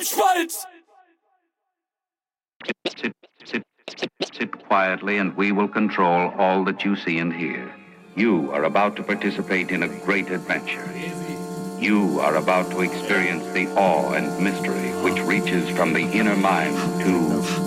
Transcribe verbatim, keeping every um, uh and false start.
Schwanz! Sit, sit, sit, sit quietly and we will control all that you see and hear. You are about to participate in a great adventure. You are about to experience the awe and mystery which reaches from the inner mind to